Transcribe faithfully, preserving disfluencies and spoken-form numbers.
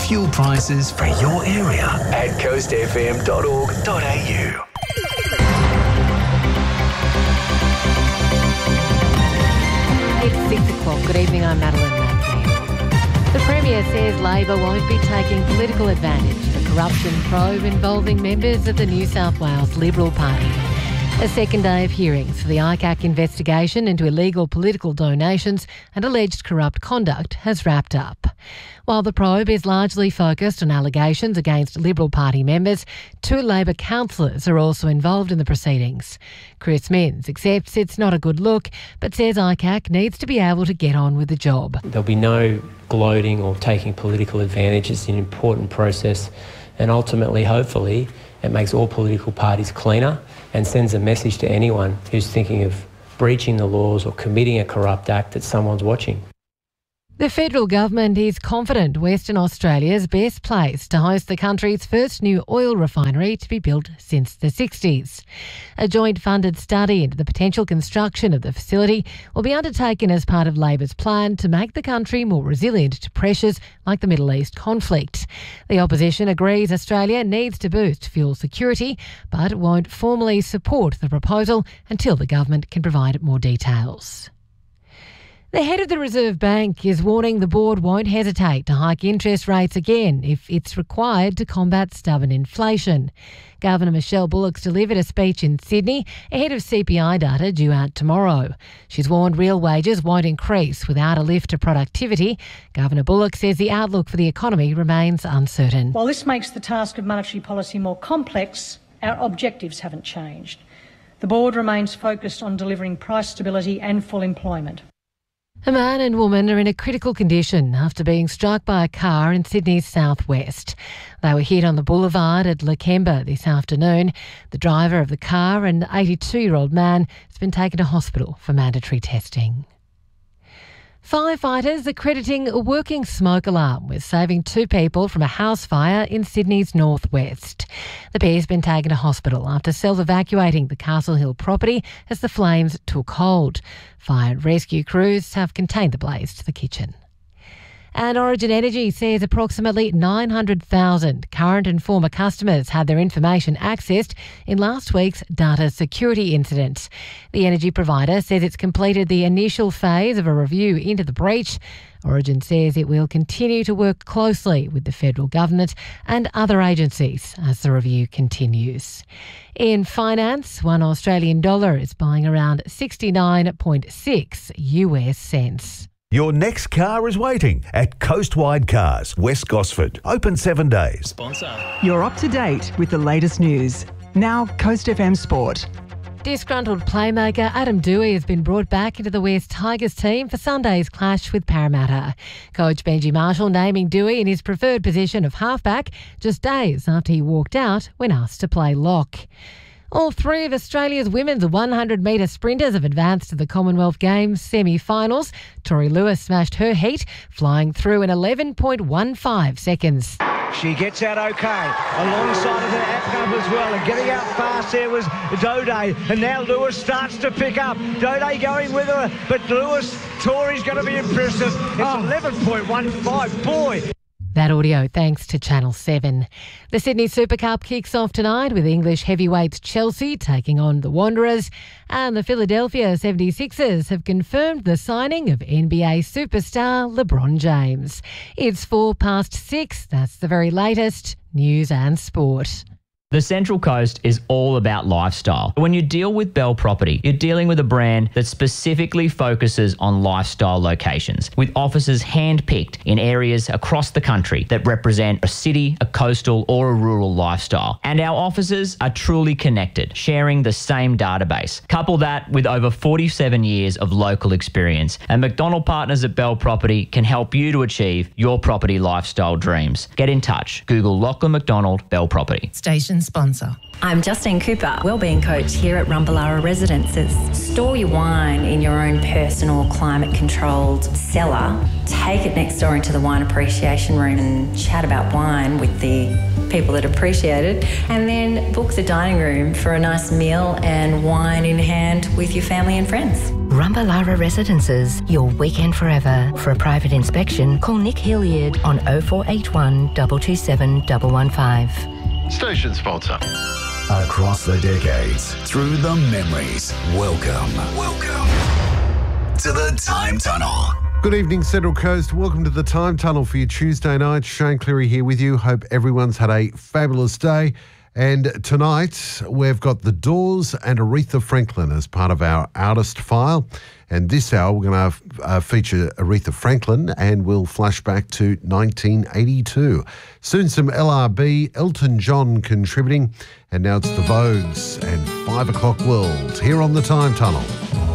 fuel prices for your area at coast f m dot org dot a u. It's six o'clock. Good evening, I'm Madeline Matthew. The Premier says Labor won't be taking political advantage of a corruption probe involving members of the New South Wales Liberal Party. A second day of hearings for the I C A C investigation into illegal political donations and alleged corrupt conduct has wrapped up. While the probe is largely focused on allegations against Liberal Party members, two Labor councillors are also involved in the proceedings. Chris Minns accepts it's not a good look, but says I C A C needs to be able to get on with the job. There'll be no gloating or taking political advantage. It's an important process, and ultimately, hopefully, it makes all political parties cleaner and sends a message to anyone who's thinking of breaching the laws or committing a corrupt act that someone's watching. The federal government is confident Western Australia's best placed to host the country's first new oil refinery to be built since the sixties. A joint funded study into the potential construction of the facility will be undertaken as part of Labor's plan to make the country more resilient to pressures like the Middle East conflict. The opposition agrees Australia needs to boost fuel security, but won't formally support the proposal until the government can provide more details. The head of the Reserve Bank is warning the board won't hesitate to hike interest rates again if it's required to combat stubborn inflation. Governor Michelle Bullock's delivered a speech in Sydney ahead of C P I data due out tomorrow. She's warned real wages won't increase without a lift to productivity. Governor Bullock says the outlook for the economy remains uncertain. While this makes the task of monetary policy more complex, our objectives haven't changed. The board remains focused on delivering price stability and full employment. A man and woman are in a critical condition after being struck by a car in Sydney's southwest. They were hit on the boulevard at Lakemba this afternoon. The driver of the car, an eighty-two-year-old man, has been taken to hospital for mandatory testing. Firefighters are crediting a working smoke alarm with saving two people from a house fire in Sydney's northwest. The pair has been taken to hospital after self-evacuating the Castle Hill property as the flames took hold. Fire and rescue crews have contained the blaze to the kitchen. And Origin Energy says approximately nine hundred thousand current and former customers had their information accessed in last week's data security incident. The energy provider says it's completed the initial phase of a review into the breach. Origin says it will continue to work closely with the federal government and other agencies as the review continues. In finance, one Australian dollar is buying around sixty-nine point six U S cents. Your next car is waiting at Coastwide Cars, West Gosford. Open seven days. Sponsor. You're up to date with the latest news. Now, Coast F M Sport. Disgruntled playmaker Adam Dewey has been brought back into the West Tigers team for Sunday's clash with Parramatta. Coach Benji Marshall naming Dewey in his preferred position of halfback just days after he walked out when asked to play lock. All three of Australia's women's one hundred metre sprinters have advanced to the Commonwealth Games semi-finals. Tori Lewis smashed her heat, flying through in eleven point one five seconds. She gets out okay, alongside of her Apcum as well, and getting out fast there was Dode, and now Lewis starts to pick up. Dode going with her, but Lewis, Tori's going to be impressive. It's oh. eleven point one five, boy. That audio thanks to Channel seven. The Sydney Super Cup kicks off tonight with English heavyweights Chelsea taking on the Wanderers, and the Philadelphia seventy-sixers have confirmed the signing of N B A superstar LeBron James. It's four past six. That's the very latest news and sport. The Central Coast is all about lifestyle. When you deal with Bell Property, you're dealing with a brand that specifically focuses on lifestyle locations, with offices hand-picked in areas across the country that represent a city, a coastal or a rural lifestyle. And our offices are truly connected, sharing the same database. Couple that with over forty-seven years of local experience, and McDonald Partners at Bell Property can help you to achieve your property lifestyle dreams. Get in touch. Google Lachlan McDonald Bell Property. Station sponsor. I'm Justine Cooper, wellbeing coach here at Rumballara Residences. Store your wine in your own personal climate-controlled cellar. Take it next door into the wine appreciation room and chat about wine with the people that appreciate it. And then book the dining room for a nice meal and wine in hand with your family and friends. Rumballara Residences, your weekend forever. For a private inspection, call Nick Hilliard on oh four eight one, two two seven, one one five. Station sponsor. Across the decades, through the memories. Welcome, welcome to the Time Tunnel. Good evening, Central Coast. Welcome to the Time Tunnel for your Tuesday night. Shane Cleary here with you. Hope everyone's had a fabulous day. And tonight, we've got The Doors and Aretha Franklin as part of our Artist File. And this hour, we're going to uh, feature Aretha Franklin, and we'll flash back to nineteen eighty-two. Soon some L R B, Elton John contributing, and now it's the Vogues and five o'clock World here on the Time Tunnel.